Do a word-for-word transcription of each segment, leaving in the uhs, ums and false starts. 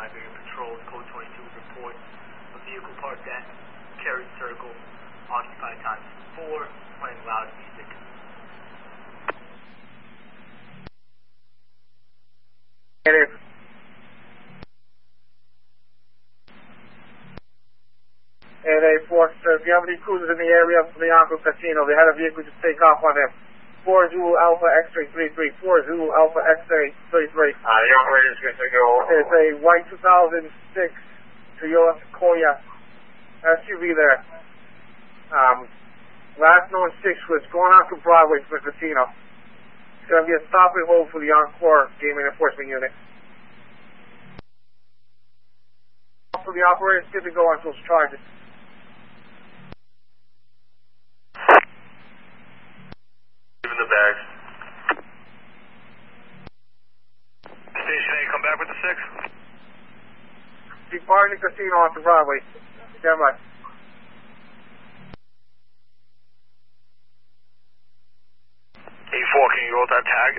Iberian Patrol, Code twenty-two, report a vehicle parked at Carey Circle, occupied times four, playing loud music. Negative. And a force, uh, if you have any cruisers in the area of the Leonco Casino, they had a vehicle just take off on them. four Zulu Alpha X-ray three three, four Zulu Alpha X-ray three three. Uh, the operator's going to go. It's a white two thousand six Toyota Sequoia S U V there. Um, last known six was going out to Broadway for the casino. It's going to be a stop and hold for the Encore Gaming Enforcement Unit. For the operator, good to go on those charges. Even the bags. Station A, come back with the six. Departing the casino on to Broadway. Stand by. A four, can you roll that tag?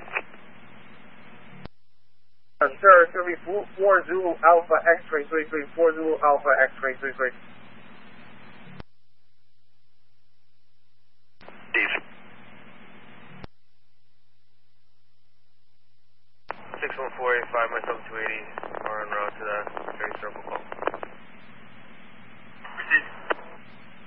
Uh, sir, it's going to be four Zulu Alpha X-ray three three, four Zulu Alpha X-ray three three. six one four eight five, myself two eighty, are en route to that Carey Circle call.